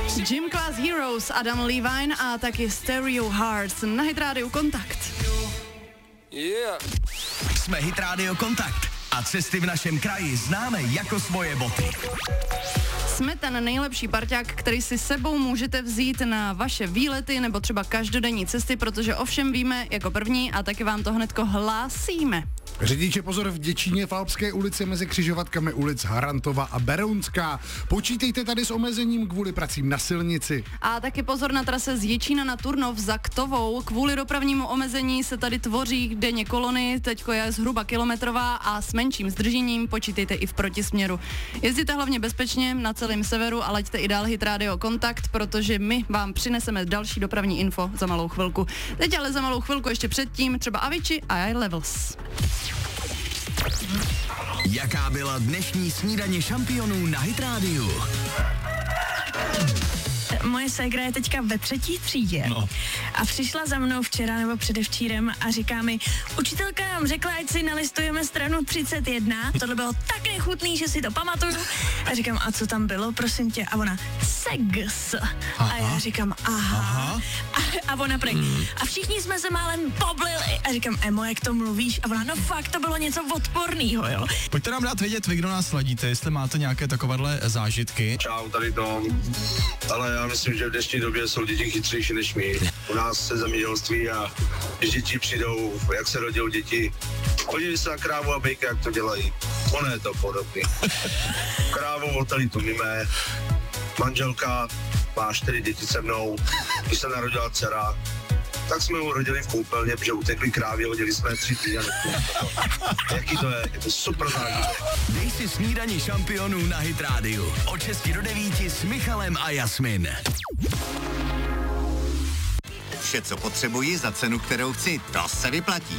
Gym Class Heroes, Adam Levine a taky Stereo Hearts na Hit Radio Kontakt. Yeah. Jsme Hit Radio Kontakt a cesty v našem kraji známe jako svoje boty. Jsme ten nejlepší parťák, který si sebou můžete vzít na vaše výlety nebo třeba každodenní cesty, protože ovšem víme jako první a taky vám to hnedko hlásíme. Řidiče pozor v Děčíně v Alpské ulici mezi křižovatkami ulic Harantova a Berounská. Počítejte tady s omezením kvůli pracím na silnici. A taky pozor na trase z Děčína na Turnov za Ktovou. Kvůli dopravnímu omezení se tady tvoří denně kolony, teďko je zhruba kilometrová a s menším zdržením počítejte i v protisměru. Jezděte hlavně bezpečně na celém severu a laďte i dál Hit Radio Kontakt, protože my vám přineseme další dopravní info za malou chvilku. Teď ale za malou chvilku ještě předtím třeba Avicii a High Levels. Jaká byla dnešní snídaně šampionů na Hit Radio? Moje ségra je teďka ve 3. třídě a přišla za mnou včera nebo předevčírem a říká mi, učitelka nám řekla, ať si nalistujeme stranu 31, tohle bylo tak nechutný, že si to pamatuju. A říkám, a co tam bylo, prosím tě? A ona, sex. A já říkám, aha. A ona prý, a všichni jsme se málem poblili. A říkám, Emo, jak to mluvíš? A ona, no fakt, to bylo něco odporného, jo. Pojďte nám dát vědět, vy, kdo nás sledíte, jestli máte nějaké takovéhle zážitky. Čau, tady Tom. Ale já myslím, že v dnešní době jsou děti chytřejší než my. U nás se zemědělství a když děti přijdou, jak se rodí děti, podívej se na krávu a bejka, jak to dělají. Ono je to podobný. Krávu oteli tu míme, manželka má 4 děti se mnou, když se narodila dcera, tak jsme ho rodili v koupelně, protože utekli krávy, hodili jsme 3 týdny. Jaký to je? Je to super zážitek. Dej si snídaní šampionů na Hit Radio. Od 6 do 9 s Michalem a Jasmin. Vše, co potřebuji za cenu, kterou chci, to se vyplatí.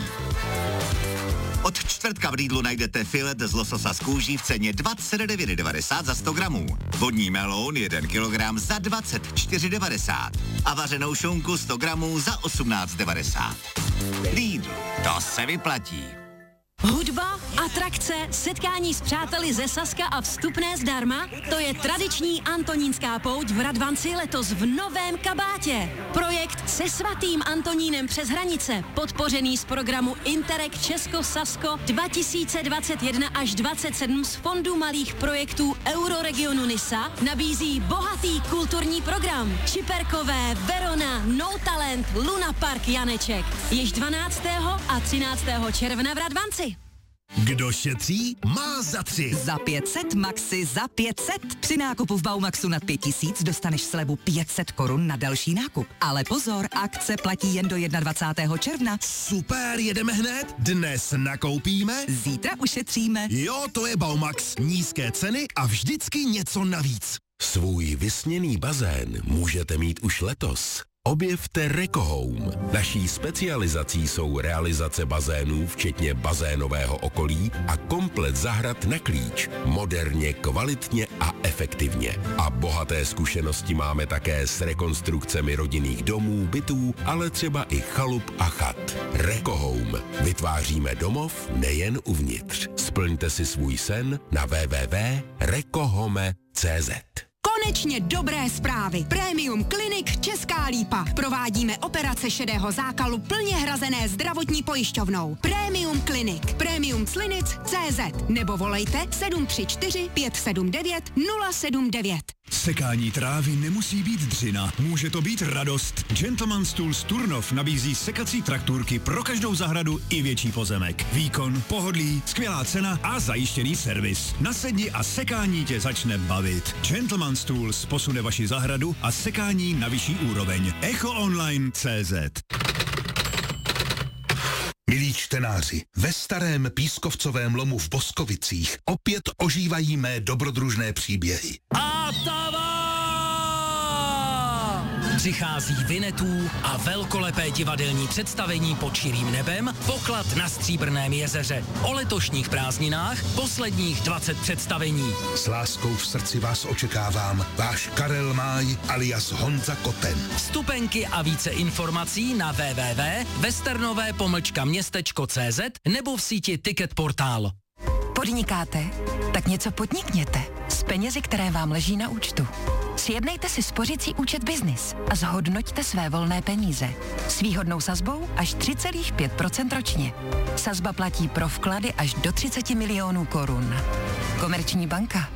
Od čtvrtka v Lidlu najdete filet z lososa z kůží v ceně 29,90 za 100 gramů. Vodní meloun 1 kilogram za 24,90 a vařenou šunku 100 gramů za 18,90. Lidl, to se vyplatí. Hudba, atrakce, setkání s přáteli ze Saska a vstupné zdarma, to je tradiční antonínská pouť v Radvanci letos v novém kabátě. Projekt se svatým Antonínem přes hranice, podpořený z programu Interreg Česko-Sasko 2021 až 27 z Fondu malých projektů Euroregionu NISA, nabízí bohatý kulturní program. Čiperkové, Verona, No Talent, Luna Park Janeček. Již 12. a 13. června v Radvanci. Kdo šetří, má za 3. Za 500 Maxi za 500. Při nákupu v Baumaxu nad 5000 dostaneš slevu 500 korun na další nákup. Ale pozor, akce platí jen do 21. června. Super, jedeme hned? Dnes nakoupíme? Zítra ušetříme. Jo, to je Baumax. Nízké ceny a vždycky něco navíc. Svůj vysněný bazén můžete mít už letos. Objevte Rekohome. Naší specializací jsou realizace bazénů, včetně bazénového okolí a komplet zahrad na klíč. Moderně, kvalitně a efektivně. A bohaté zkušenosti máme také s rekonstrukcemi rodinných domů, bytů, ale třeba i chalup a chat. Rekohome. Vytváříme domov nejen uvnitř. Splňte si svůj sen na www.rekohome.cz. Konečně dobré zprávy. Premium Clinic Česká Lípa. Provádíme operace šedého zákalu plně hrazené zdravotní pojišťovnou. Premium Clinic. Premium Clinic.cz nebo volejte 734 579 079. Sekání trávy nemusí být dřina, může to být radost. Gentleman's Tools Turnov nabízí sekací traktůrky pro každou zahradu i větší pozemek. Výkon, pohodlí, skvělá cena a zajištěný servis. Nasedni a sekání tě začne bavit. Gentleman's Tools posune vaši zahradu a sekání na vyšší úroveň. EchoOnline.cz. Milí čtenáři, ve starém pískovcovém lomu v Boskovicích opět ožívají mé dobrodružné příběhy. Přichází Vinetů a velkolepé divadelní představení pod širým nebem, poklad na Stříbrném jezeře. O letošních prázdninách posledních 20 představení. S láskou v srdci vás očekávám, váš Karel Máj alias Honza Koten. Vstupenky a více informací na www.westernové-městečko.cz nebo v síti Ticket Portál. Podnikáte? Tak něco podnikněte. S penězi, které vám leží na účtu. S Přijednejte si spořicí účet Business a zhodnoťte své volné peníze. S výhodnou sazbou až 3,5% ročně. Sazba platí pro vklady až do 30 milionů korun. Komerční banka.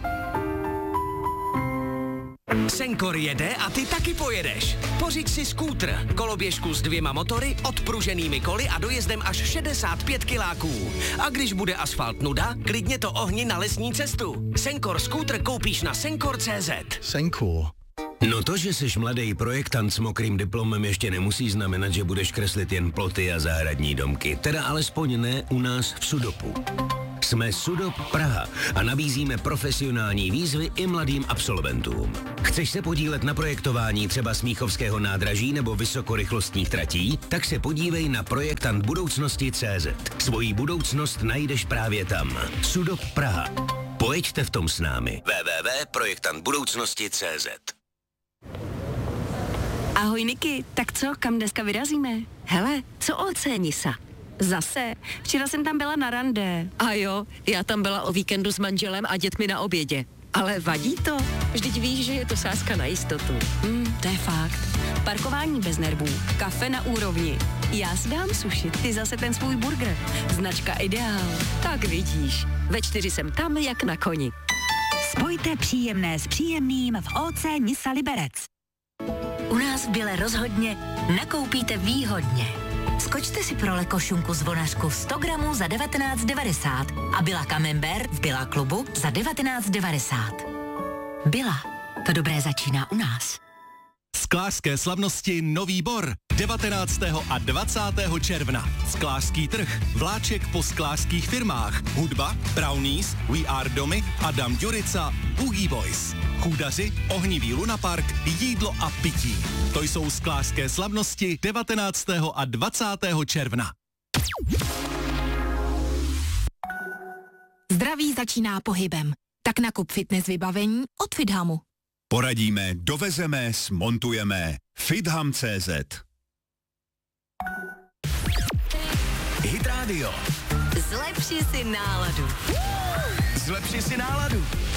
Senkor jede a ty taky pojedeš. Pořiď si skútr, koloběžku s 2 motory, odpruženými koly a dojezdem až 65 kiláků. A když bude asfalt nuda, klidně to ohni na lesní cestu. Senkor skútr koupíš na senkor.cz. Senkor. No to, že jsi mladý projektant s mokrým diplomem, ještě nemusí znamenat, že budeš kreslit jen ploty a zahradní domky. Teda alespoň ne u nás v Sudopu. Jsme Sudop Praha a nabízíme profesionální výzvy i mladým absolventům. Chceš se podílet na projektování třeba Smíchovského nádraží nebo vysokorychlostních tratí? Tak se podívej na projektantbudoucnosti.cz. Svoji budoucnost najdeš právě tam. Sudop Praha. Pojeďte v tom s námi. www.projektantbudoucnosti.cz. Ahoj Niky, tak co, kam dneska vyrazíme? Hele, co Ocenisa? Zase, včera jsem tam byla na rande. A jo, já tam byla o víkendu s manželem a dětmi na obědě. Ale vadí to? Vždyť víš, že je to sázka na jistotu. To je fakt. Parkování bez nervů, kafe na úrovni. Já si dám suši, ty zase ten svůj burger. Značka Ideál. Tak vidíš, ve 4 jsem tam jak na koni. Spojte příjemné s příjemným v OC Nisa Liberec. U nás v Bile rozhodně nakoupíte výhodně. Skočte si pro lekošunku zvonařku 100 gramů za 19,90 a Bila Camembert v Bila klubu za 19,90. Bila, to dobré začíná u nás. Sklářské slavnosti Nový Bor 19. a 20. června. Sklářský trh, vláček po sklářských firmách, hudba, Brownies, We Are Domy, Adam Ďurica, Boogie Boys. Chůdaři, ohnivý lunapark, jídlo a pití. To jsou sklářské slavnosti 19. a 20. června. Zdraví začíná pohybem. Tak nakup fitness vybavení od Fithamu. Poradíme, dovezeme, smontujeme. Fitham.cz. Hit Radio. Zlepši si náladu. Zlepši si náladu.